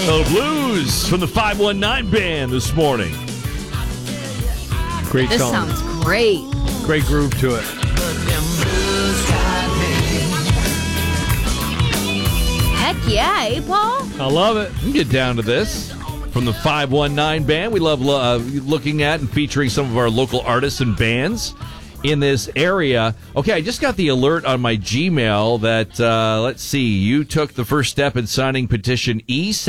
Oh, Blues from the 519 band this morning. Great This song. sounds great. Great groove to it. Heck yeah, eh, Paul? I love it. We can get down to this. From the 519 band, we love looking at and featuring some of our local artists and bands in this area. Okay, I just got the alert on my Gmail that, let's see, you took the first step in signing petition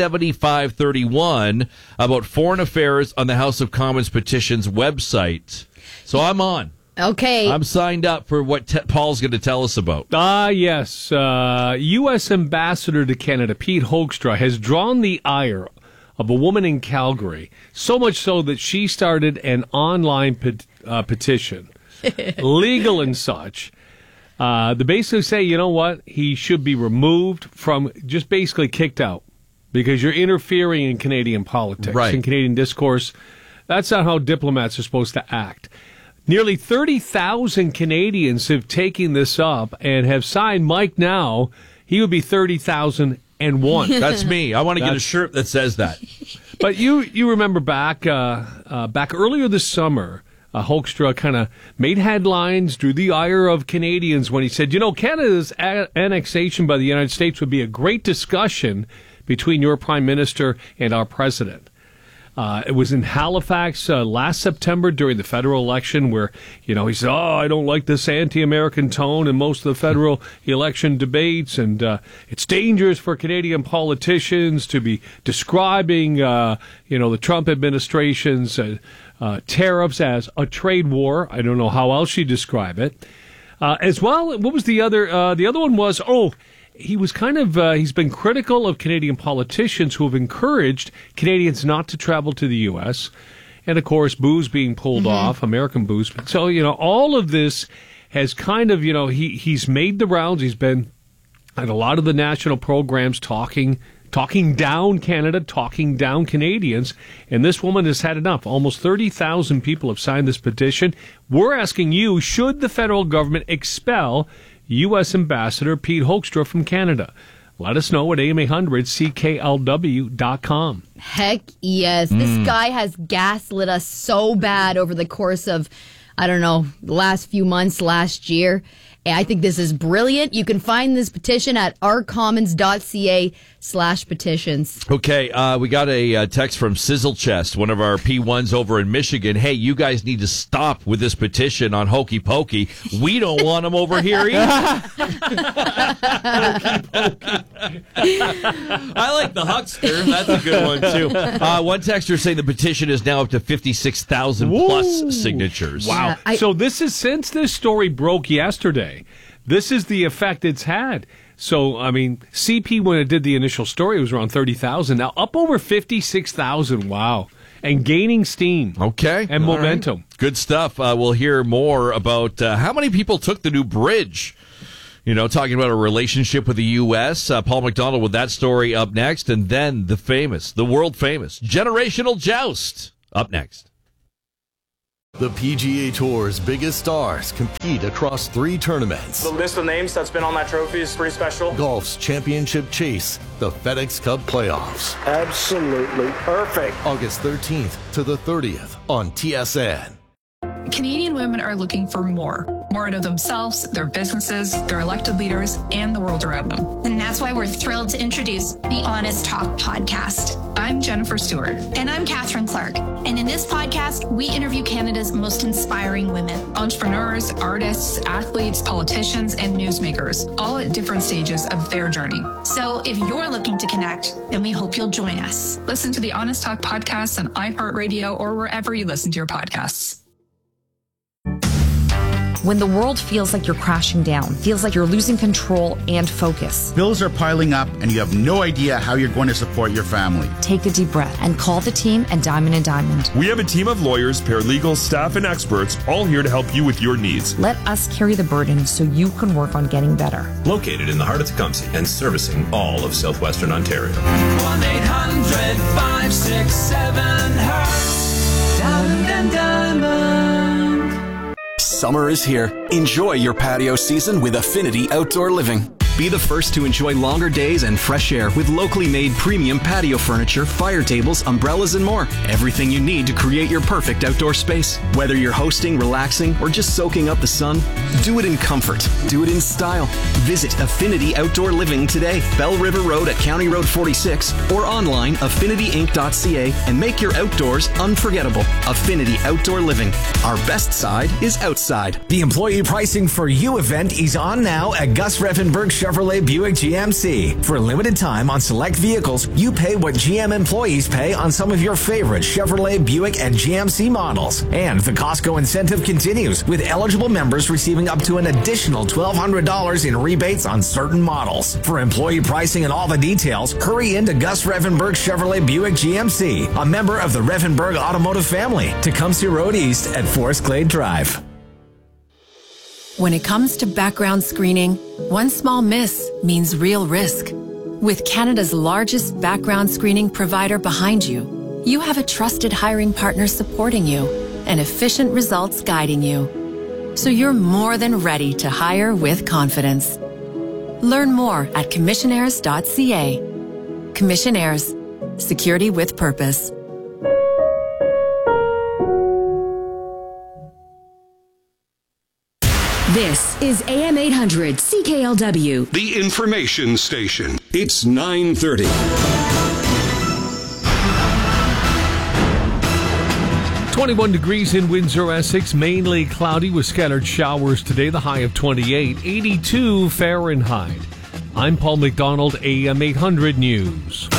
E7531 about foreign affairs on the House of Commons petitions website. So I'm on. Okay. I'm signed up for what Paul's going to tell us about. Yes. U.S. Ambassador to Canada, Pete Hoekstra, has drawn the ire of a woman in Calgary, so much so that she started an online petition, legal and such. They basically say, you know what, he should be removed from, just basically kicked out, because you're interfering in Canadian politics, right, in Canadian discourse. That's not how diplomats are supposed to act. Nearly 30,000 Canadians have taken this up and have signed Mike now. He would be 30,001. That's me. I want to get a shirt that says that. But you remember back earlier this summer, Hoekstra kind of made headlines, drew the ire of Canadians when he said, you know, Canada's annexation by the United States would be a great discussion between your prime minister and our president. It was in Halifax last September during the federal election where, you know, he said, I don't like this anti-American tone in most of the federal election debates, and it's dangerous for Canadian politicians to be describing, the Trump administration's tariffs as a trade war. I don't know how else you describe it. As well, what was the other? The other one was, he was he's been critical of Canadian politicians who have encouraged Canadians not to travel to the U.S. And, of course, booze being pulled off, American booze. So, all of this has he's made the rounds. He's been at a lot of the national programs talking down Canada, talking down Canadians. And this woman has had enough. Almost 30,000 people have signed this petition. We're asking you, should the federal government expel U.S. Ambassador Pete Hoekstra from Canada? Let us know at AM800CKLW.com. Heck yes. This guy has gaslit us so bad over the course of, the last few months, last year. And I think this is brilliant. You can find this petition at ourcommons.ca/petitions. Okay, we got a text from Sizzle Chest, one of our P1s over in Michigan. Hey, you guys need to stop with this petition on Hokey Pokey. We don't want them over here either. I like the huckster. That's a good one, too. One texter saying the petition is now up to 56,000 plus signatures. Wow. So this is, since this story broke yesterday, this is the effect it's had. So, CP, when it did the initial story, it was around 30,000. Now, up over 56,000. Wow. And gaining steam. Okay. And momentum. Right. Good stuff. We'll hear more about how many people took the new bridge. Talking about a relationship with the U.S. Paul McDonald with that story up next. And then the world famous Generational Joust up next. The PGA Tour's biggest stars compete across 3 tournaments. The list of names that's been on that trophy is pretty special. Golf's championship chase, the FedEx Cup playoffs. Absolutely perfect. August 13th to the 30th on TSN. Canadian women are looking for more out of themselves, their businesses, their elected leaders, and the world around them. And that's why we're thrilled to introduce the Honest Talk podcast. I'm Jennifer Stewart. And I'm Catherine Clark. And in this podcast, we interview Canada's most inspiring women. Entrepreneurs, artists, athletes, politicians, and newsmakers, all at different stages of their journey. So if you're looking to connect, then we hope you'll join us. Listen to the Honest Talk podcast on iHeartRadio or wherever you listen to your podcasts. When the world feels like you're crashing down, feels like you're losing control and focus. Bills are piling up and you have no idea how you're going to support your family. Take a deep breath and call the team at Diamond & Diamond. We have a team of lawyers, paralegals, staff, and experts all here to help you with your needs. Let us carry the burden so you can work on getting better. Located in the heart of Tecumseh and servicing all of southwestern Ontario. 1-800-567-HERTZ. Diamond & Diamond. Summer is here. Enjoy your patio season with Affinity Outdoor Living. Be the first to enjoy longer days and fresh air with locally made premium patio furniture, fire tables, umbrellas, and more. Everything you need to create your perfect outdoor space. Whether you're hosting, relaxing, or just soaking up the sun, do it in comfort. Do it in style. Visit Affinity Outdoor Living today, Bell River Road at County Road 46, or online affinityinc.ca, and make your outdoors unforgettable. Affinity Outdoor Living. Our best side is outside. The employee pricing for you event is on now at Gus Reffenberg Chevrolet Buick GMC. For a limited time on select vehicles, you pay what GM employees pay on some of your favorite Chevrolet, Buick, and GMC models. And the Costco incentive continues, with eligible members receiving up to an additional $1,200 in rebates on certain models. For employee pricing and all the details, hurry into Gus Reffenberg Chevrolet Buick GMC, a member of the Reffenberg Automotive family, Tecumseh Road East at Forest Glade Drive. When it comes to background screening, one small miss means real risk. With Canada's largest background screening provider behind you, you have a trusted hiring partner supporting you and efficient results guiding you. So you're more than ready to hire with confidence. Learn more at commissionaires.ca. Commissionaires, security with purpose. This is AM 800 CKLW. The information station. It's 9:30. "21 degrees in Windsor, Essex. Mainly cloudy with scattered showers today. The high of 28. 82 Fahrenheit. I'm Paul McDonald, AM 800 News.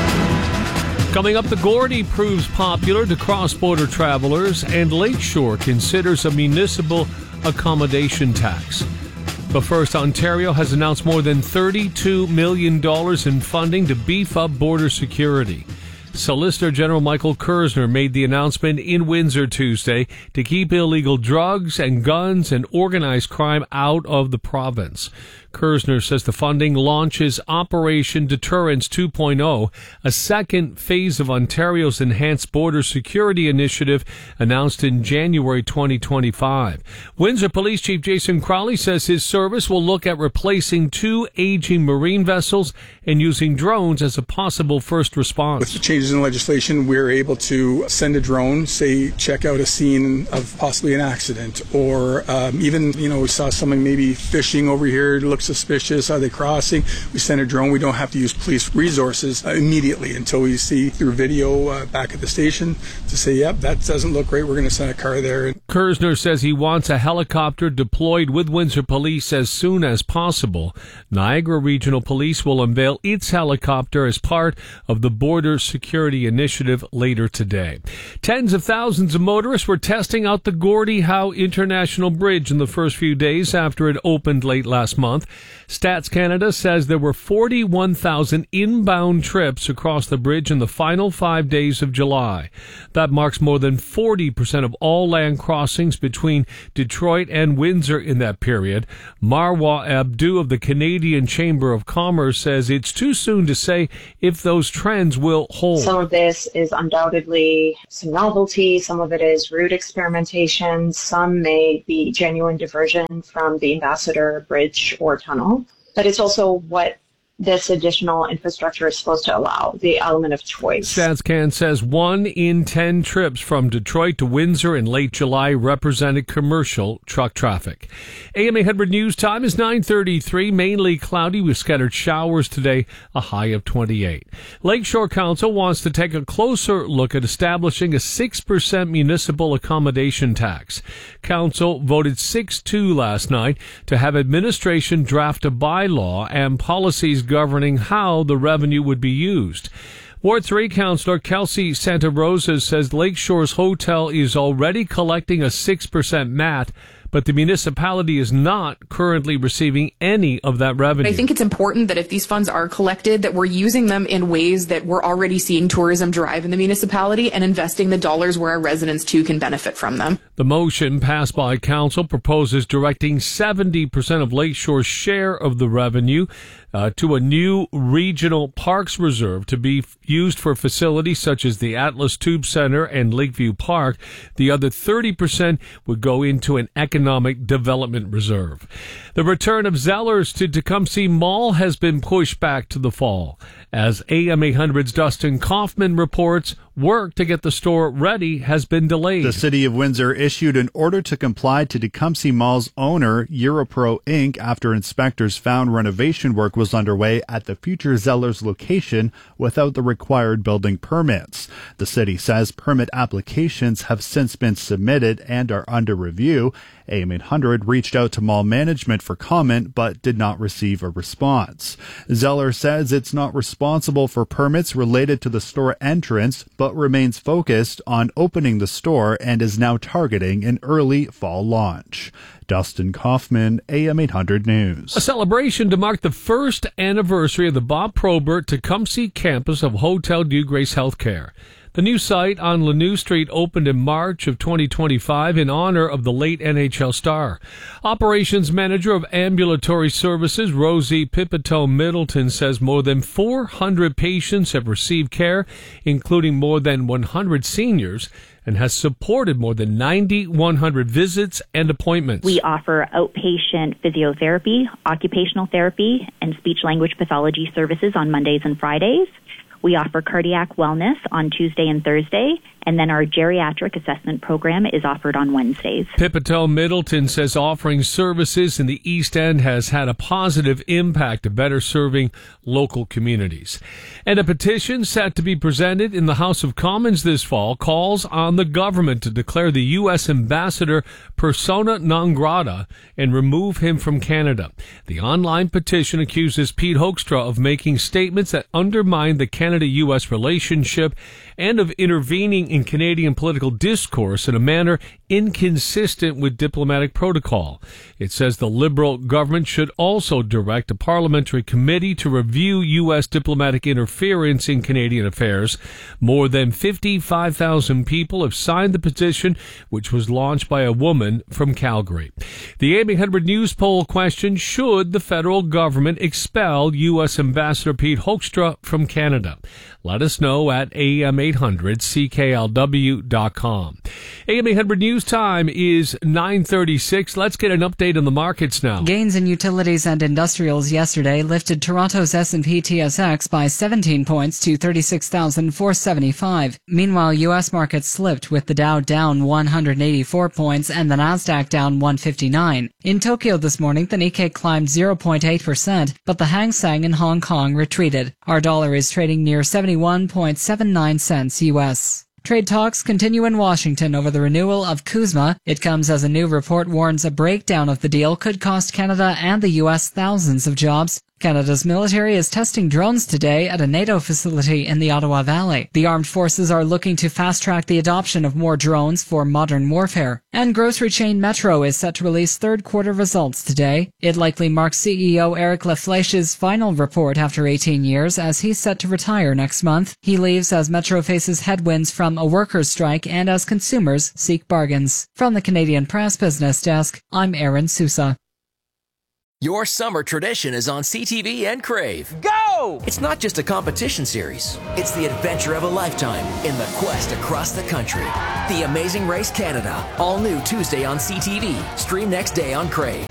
Coming up, the Gordy proves popular to cross-border travelers, and Lakeshore considers a municipal accommodation tax. But first, Ontario has announced more than $32 million in funding to beef up border security. Solicitor General Michael Kerzner made the announcement in Windsor Tuesday to keep illegal drugs and guns and organized crime out of the province. Kerzner says the funding launches Operation Deterrence 2.0, a second phase of Ontario's Enhanced Border Security Initiative announced in January 2025. Windsor Police Chief Jason Crowley says his service will look at replacing 2 aging marine vessels and using drones as a possible first response. With the changes in legislation, we're able to send a drone, say, check out a scene of possibly an accident, or even, we saw someone maybe fishing over here, it looks suspicious, are they crossing? We send a drone. We don't have to use police resources immediately until we see through video back at the station to say, yep, that doesn't look right, we're going to send a car there. Kerzner says he wants a helicopter deployed with Windsor Police as soon as possible. Niagara Regional Police will unveil its helicopter as part of the Border Security Initiative later today. Tens of thousands of motorists were testing out the Gordie Howe International Bridge in the first few days after it opened late last month. Stats Canada says there were 41,000 inbound trips across the bridge in the final 5 days of July. That marks more than 40% of all land crossings between Detroit and Windsor in that period. Marwa Abdu of the Canadian Chamber of Commerce says it's too soon to say if those trends will hold. Some of this is undoubtedly some novelty, some of it is route experimentation, some may be genuine diversion from the Ambassador Bridge or tunnel, but it's also what this additional infrastructure is supposed to allow, the element of choice. StatsCan says 1 in 10 trips from Detroit to Windsor in late July represented commercial truck traffic. AM 800 News time is 9:33, mainly cloudy with scattered showers today, a high of 28. Lakeshore Council wants to take a closer look at establishing a 6% municipal accommodation tax. Council voted 6-2 last night to have administration draft a bylaw and policies governing how the revenue would be used. Ward 3 Councillor Kelsey Santa Rosa says Lakeshore's hotel is already collecting a 6% MAT, but the municipality is not currently receiving any of that revenue. I think it's important that if these funds are collected, that we're using them in ways that we're already seeing tourism drive in the municipality and investing the dollars where our residents too can benefit from them. The motion passed by council proposes directing 70% of Lakeshore's share of the revenue to a new regional parks reserve to be used for facilities such as the Atlas Tube Center and Lakeview Park. The other 30% would go into an economic Economic Development Reserve. The return of Zellers to Tecumseh Mall has been pushed back to the fall. As AM 800's Dustin Kaufman reports, work to get the store ready has been delayed. The City of Windsor issued an order to comply to Tecumseh Mall's owner, Europro Inc., after inspectors found renovation work was underway at the future Zellers location without the required building permits. The city says permit applications have since been submitted and are under review. AM 800 reached out to mall management for comment but did not receive a response. Zeller says it's not responsible for permits related to the store entrance, but remains focused on opening the store and is now targeting an early fall launch. Dustin Kaufman, AM 800 News. A celebration to mark the first anniversary of the Bob Probert Tecumseh campus of Hotel Dieu Grace Healthcare. The new site on Lanou Street opened in March of 2025 in honor of the late NHL star. Operations Manager of Ambulatory Services, Rosie Pipito Middleton, says more than 400 patients have received care, including more than 100 seniors, and has supported more than 9,100 visits and appointments. We offer outpatient physiotherapy, occupational therapy, and speech-language pathology services on Mondays and Fridays. We offer cardiac wellness on Tuesday and Thursday, and then our geriatric assessment program is offered on Wednesdays. Pipito Middleton says offering services in the East End has had a positive impact of better serving local communities. And a petition set to be presented in the House of Commons this fall calls on the government to declare the U.S. ambassador persona non grata and remove him from Canada. The online petition accuses Pete Hoekstra of making statements that undermine the Canada-U.S. relationship and of intervening in Canadian political discourse in a manner inconsistent with diplomatic protocol. It says the Liberal government should also direct a parliamentary committee to review U.S. diplomatic interference in Canadian affairs. More than 55,000 people have signed the petition, which was launched by a woman from Calgary. The AM 800 News poll question: should the federal government expel U.S. Ambassador Pete Hoekstra from Canada? Let us know at am800CKLW.com. AM 800 News time is 9:36. Let's get an update on the markets now. Gains in utilities and industrials yesterday lifted Toronto's S&P TSX by 17 points to 36,475. Meanwhile, U.S. markets slipped with the Dow down 184 points and the Nasdaq down 159. In Tokyo this morning, the Nikkei climbed 0.8%, but the Hang Seng in Hong Kong retreated. Our dollar is trading near 71.79 cents U.S. Trade talks continue in Washington over the renewal of CUSMA. It comes as a new report warns a breakdown of the deal could cost Canada and the U.S. thousands of jobs. Canada's military is testing drones today at a NATO facility in the Ottawa Valley. The armed forces are looking to fast-track the adoption of more drones for modern warfare. And grocery chain Metro is set to release third-quarter results today. It likely marks CEO Eric Lafleche's final report after 18 years, as he's set to retire next month. He leaves as Metro faces headwinds from a workers' strike and as consumers seek bargains. From the Canadian Press Business Desk, I'm Aaron Sousa. Your summer tradition is on CTV and Crave. Go! It's not just a competition series. It's the adventure of a lifetime in the quest across the country. The Amazing Race Canada. All new Tuesday on CTV. Stream next day on Crave.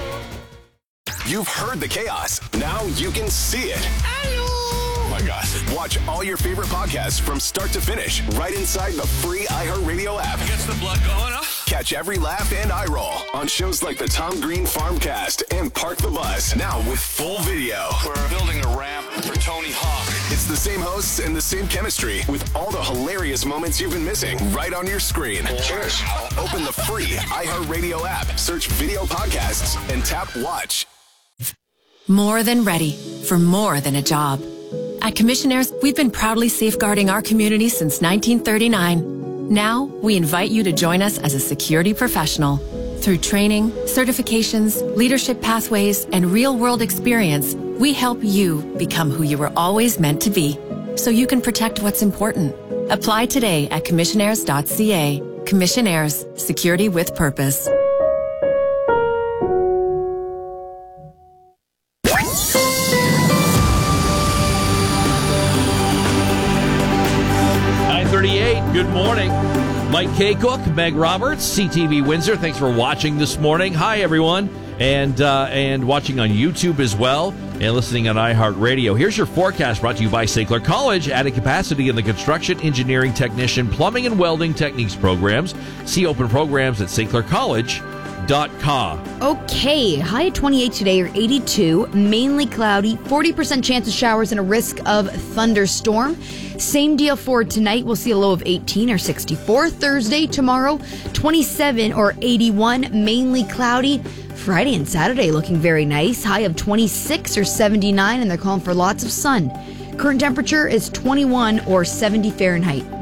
You've heard the chaos. Now you can see it. Oh my gosh. Watch all your favorite podcasts from start to finish right inside the free iHeartRadio app. Gets the blood going, huh? Catch every laugh and eye roll on shows like the Tom Green Farmcast and Park the Bus. Now with full video. We're building a ramp for Tony Hawk. It's the same hosts and the same chemistry with all the hilarious moments you've been missing right on your screen. Cheers. Open the free iHeartRadio app, search video podcasts, and tap watch. More than ready for more than a job. At Commissionaires, we've been proudly safeguarding our community since 1939. Now, we invite you to join us as a security professional. Through training, certifications, leadership pathways, and real-world experience, we help you become who you were always meant to be, so you can protect what's important. Apply today at commissionaires.ca. Commissionaires, security with purpose. Good morning. Mike K. Cook, Meg Roberts, CTV Windsor. Thanks for watching this morning. Hi, everyone. And watching on YouTube as well, and listening on iHeartRadio. Here's your forecast brought to you by St. Clair College. Added capacity in the construction, engineering, technician, plumbing, and welding techniques programs. See open programs at stclaircollege.com. Okay, high at 28 today or 82, mainly cloudy, 40% chance of showers and a risk of thunderstorm. Same deal for tonight. We'll see a low of 18 or 64. Thursday, tomorrow, 27 or 81, mainly cloudy. Friday and Saturday looking very nice. High of 26 or 79, and they're calling for lots of sun. Current temperature is 21 or 70 Fahrenheit.